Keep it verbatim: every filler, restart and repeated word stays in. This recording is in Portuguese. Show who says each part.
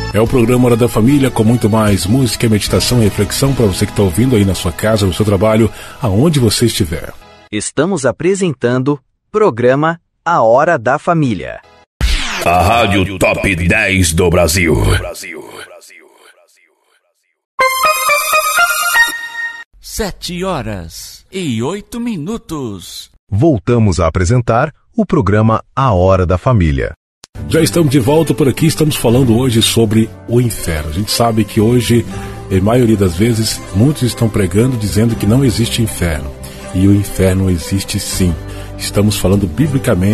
Speaker 1: É o programa Hora da Família, com muito mais música, meditação e reflexão para você que está ouvindo aí na sua casa, no seu trabalho, aonde você estiver.
Speaker 2: Estamos apresentando programa A Hora da Família.
Speaker 3: A Rádio Top dez do Brasil.
Speaker 4: Sete horas e oito minutos.
Speaker 5: Voltamos a apresentar o programa A Hora da Família.
Speaker 1: Já estamos de volta por aqui, estamos falando hoje sobre o inferno. A gente sabe que hoje, a maioria das vezes, muitos estão pregando dizendo que não existe inferno. E o inferno existe sim. Estamos falando biblicamente